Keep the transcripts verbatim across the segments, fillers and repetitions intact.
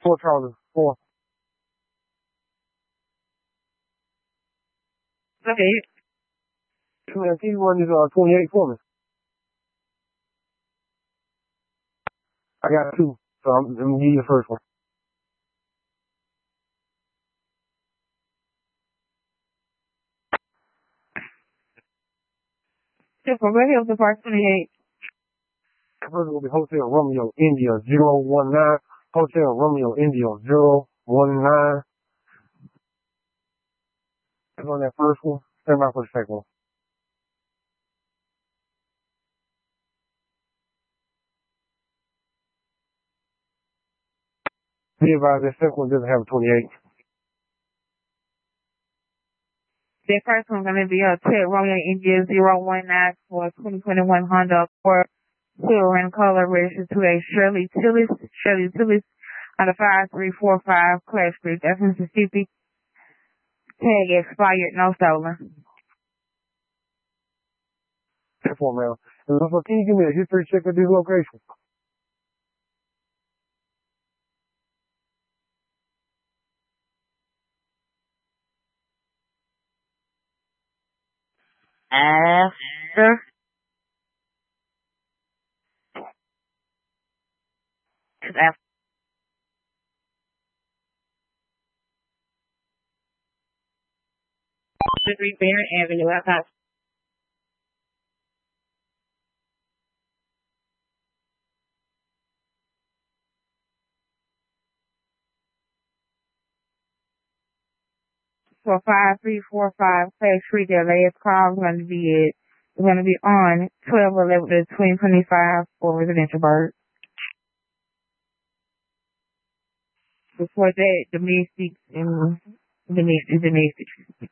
Four Charlie. Four. Okay. Man, can you run this uh, twenty-eight for me? I got two, so I'm, I'm gonna give you the first one. Super, where is the part twenty-eight? The first one will be Hotel Romeo India zero one nine. Hotel Romeo India zero one nine. That's on that first one. Stand by for the second one. Be advised, that second one doesn't have a twenty-eight. The first one's going to be Hotel Romeo India zero one nine for twenty twenty-one Honda Accord silver in color, registered to a Shirley Tillis, Shirley Tillis on the five three four five Clash Street, that's Mississippi. Tag expired, no stolen. That's one, man. And so can you give me a history check of these locations? After it's after three Barron Avenue, outside for five three four five Clash Street. Their last call is going to be it. It's going to be on twelve eleven to twenty twenty-five for residential bird. Before that, domestic and domestic, domestic.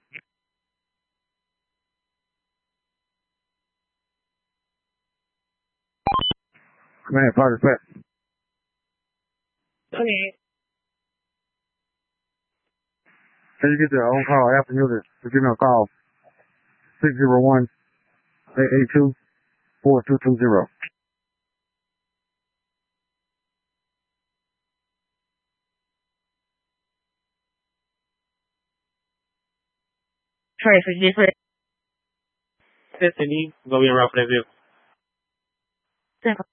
Man, Parker Flat. Okay. Can you get the on call after you to give me a call? six zero one, eight eight two, four two two zero. Traffic different. Tiffany, go be around for that vehicle.